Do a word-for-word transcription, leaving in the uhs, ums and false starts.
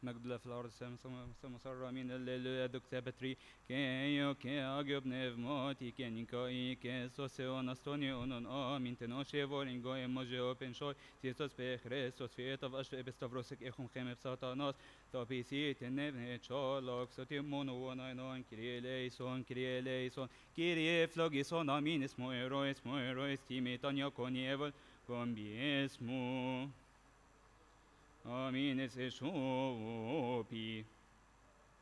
مجد له في الأرض سمسر من الدكتابتري كيو كي أجب نفماتي كنيكاي كسوسيو نستوني أنون آمين تناشي فورينغو إماجي أوبن شوي تيسوس بخريستوس في تفاش بستفروسك إخم خيم بساتاناس تابيسي تنبه تشالك ستي مونو وناينون كري ليسون كري ليسون كري فلوغيسون آمين اسمو إيرو اسمو إيرو استيمي تانيا كوني إيفل كومبي اسمو آمين اسشوبي